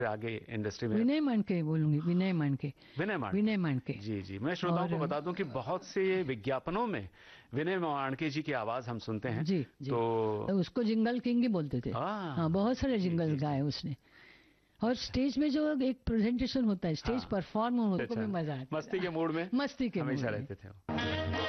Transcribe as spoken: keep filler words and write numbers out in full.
आगे इंडस्ट्री में? विनय मांडके बोलूंगी, विनय मांडके। विनय मांडके, विनय मांडके। जी जी, मैं श्रोताओं को बता दूं कि बहुत से विज्ञापनों में विनय मांडके जी की आवाज हम सुनते हैं। जी, जी। तो उसको जिंगल किंग ही बोलते थे। हाँ, बहुत सारे जिंगल गाए उसने। और स्टेज में जो एक प्रेजेंटेशन होता है, स्टेज परफॉर्म होने को भी मजा आता है। मस्ती के मूड में मस्ती के मूड में हमेशा रहते थे।